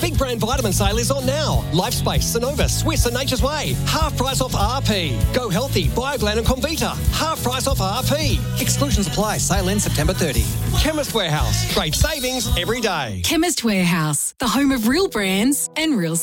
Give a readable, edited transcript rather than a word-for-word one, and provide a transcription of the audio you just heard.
Big brand vitamin sale is on now. Lifespace, Sonova, Swiss and Nature's Way. Half price off RP. Go Healthy, Bioglan and Comvita. Half price off RP. Exclusions apply. Sale ends September 30. Chemist Warehouse. Great savings every day. Chemist Warehouse, the home of real brands and real